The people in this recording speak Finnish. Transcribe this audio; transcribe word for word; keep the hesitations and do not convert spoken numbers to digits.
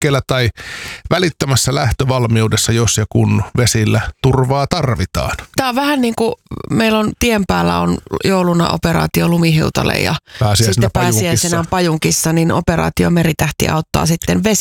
liikkeellä tai välittömässä lähtövalmiudessa, jos ja kun vesillä turvaa tarvitaan. Tämä on vähän niin kuin meillä on tien päällä on jouluna operaatio Lumihiutale ja Pääsiäisenä sitten pääsiäisenä on Pajunkissa, niin operaatio Meritähti auttaa sitten vesi